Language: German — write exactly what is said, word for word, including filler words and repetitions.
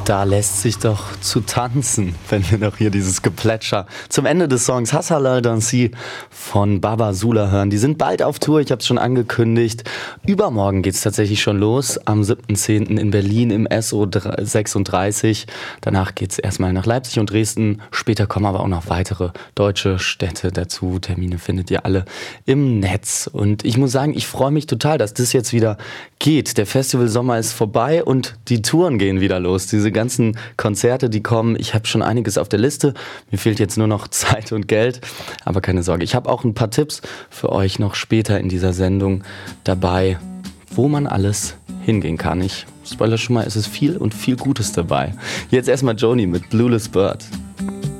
Da lässt sich doch zu tanzen, wenn wir noch hier dieses Geplätscher zum Ende des Songs Hassalal Dansi von Baba Sula hören. Die sind bald auf Tour, ich habe es schon angekündigt. Übermorgen geht es tatsächlich schon los, am siebten zehnten in Berlin im S O sechsunddreißig. Danach geht es erstmal nach Leipzig und Dresden. Später kommen aber auch noch weitere deutsche Städte dazu. Termine findet ihr alle im Netz. Und ich muss sagen, ich freue mich total, dass das jetzt wieder geht. Der Festivalsommer ist vorbei und die Touren gehen wieder los. Diese ganzen Konzerte, die kommen, ich habe schon einiges auf der Liste. Mir fehlt jetzt nur noch Zeit und Geld, aber keine Sorge. Ich habe auch ein paar Tipps für euch noch später in dieser Sendung dabei, wo man alles hingehen kann. Ich spoilere schon mal, es ist viel und viel Gutes dabei. Jetzt erstmal Joni mit Blueless Bird.